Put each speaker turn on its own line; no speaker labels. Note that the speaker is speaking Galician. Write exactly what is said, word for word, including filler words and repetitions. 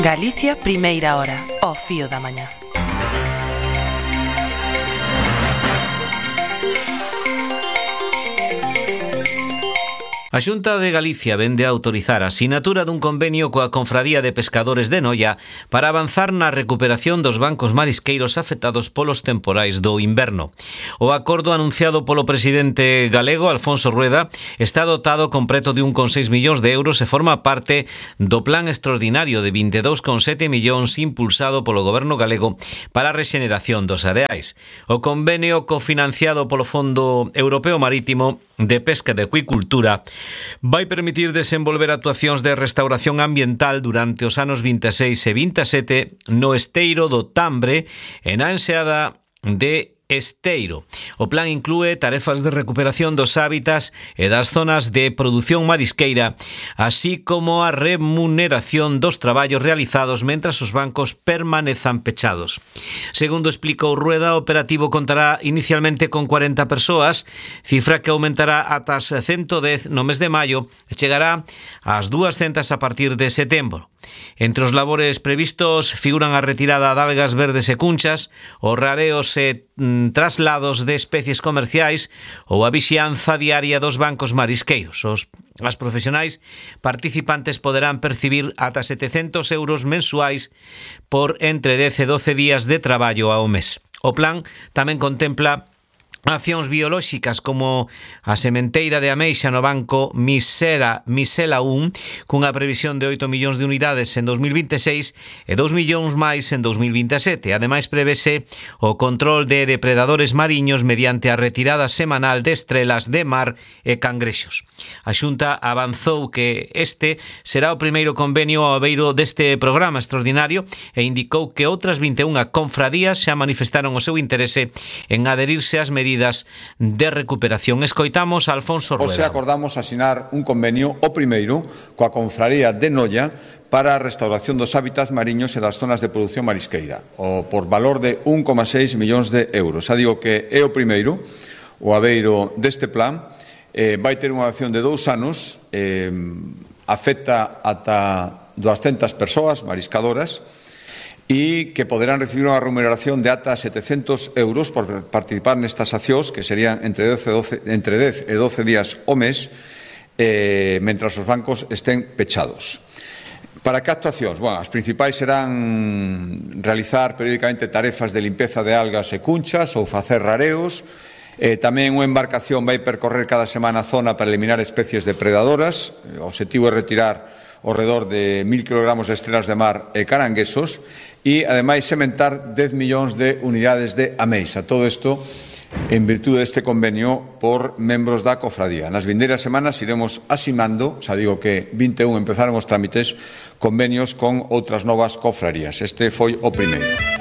Galicia, primeira hora, ao fío da mañá.
A Xunta de Galicia vende a autorizar a sinatura dun convenio coa Confradía de Pescadores de Noia para avanzar na recuperación dos bancos marisqueiros afectados polos temporais do inverno. O acordo anunciado polo presidente galego, Alfonso Rueda, está dotado con preto de un coma seis millóns de euros e forma parte do plan extraordinario de vinte e dous coma sete millóns impulsado polo goberno galego para a rexeneración dos areais. O convenio cofinanciado polo Fondo Europeo Marítimo de Pesca e de Acuicultura vai permitir desenvolver actuacións de restauración ambiental durante os anos vinte e seis e vinte e sete no esteiro do Tambre e na enseada de Esteiro. O plan inclúe tarefas de recuperación dos hábitats e das zonas de produción marisqueira, así como a remuneración dos traballos realizados mentras os bancos permanezan pechados. Segundo explicou Rueda, o operativo contará inicialmente con cuarenta persoas, cifra que aumentará ata as ciento dez no mes de maio e chegará ás duascentas a partir de setembro. Entre os labores previstos figuran a retirada de algas verdes e cunchas, os rareos e mm, traslados de especies comerciais ou a vixianza diaria dos bancos marisqueiros. Os, as profesionais participantes poderán percibir ata setecentos euros mensuais por entre dez e doce días de traballo ao mes. O plan tamén contempla accións biolóxicas como a sementeira de ameixa no banco Misera, Misela un, cunha previsión de oito millóns de unidades en dos mil vinte e seis e dous millóns máis en dos mil vinte e sete. Ademais, prevese o control de depredadores mariños mediante a retirada semanal de estrelas de mar e cangrexos. A Xunta avanzou que este será o primeiro convenio ao abeiro deste programa extraordinario e indicou que outras vinte e unha confradías xa manifestaron o seu interese en adherirse ás medidas de recuperación. Escoitamos a Alfonso Rueda.
Hoxe acordamos asinar un convenio, o primeiro, coa Confraría de Noia para a restauración dos hábitats mariños e das zonas de produción marisqueira, o por valor de un coma seis millóns de euros. Xa digo que é o primeiro, o abeiro deste plan, eh, vai ter unha acción de dous anos, eh, afecta ata duascentas persoas mariscadoras, e que poderán recibir unha remuneración de ata setecentos euros por participar nestas accións, que serían entre dez e doce, entre dez e doce días ao mes, eh, mentras os bancos estén pechados. Para que actuacións? Bueno, as principais serán realizar periódicamente tarefas de limpeza de algas e cunchas ou facer rareos. Eh, tamén unha embarcación vai percorrer cada semana a zona para eliminar especies depredadoras. O obxectivo é retirar ao redor de mil kilogramos de estrelas de mar e caranguesos e, ademais, sementar dez millóns de unidades de ameixa. Todo isto en virtude deste convenio por membros da cofradía. Nas vindeiras semanas iremos asimando, xa digo que vinte e un empezaron os trámites, convenios con outras novas cofrarías. Este foi o primeiro.